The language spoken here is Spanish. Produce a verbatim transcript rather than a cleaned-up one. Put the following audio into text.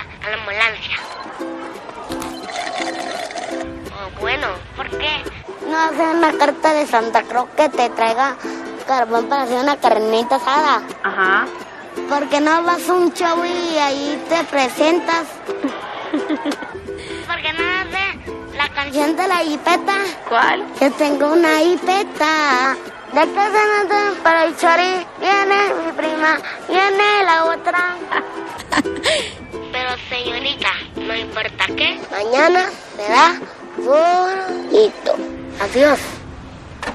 a la ambulancia. Oh, bueno, ¿por qué? No hacer una carta de Santa Claus que te traiga carbón para hacer una carnita asada. Ajá. Porque no vas a un show y ahí te presentas. Porque no hace la canción de la hipeta. ¿Cuál? Yo tengo una hipeta. De que se meten para el chori. Viene mi prima, viene la otra. Pero señorita, no importa qué. Mañana será bonito. Adiós.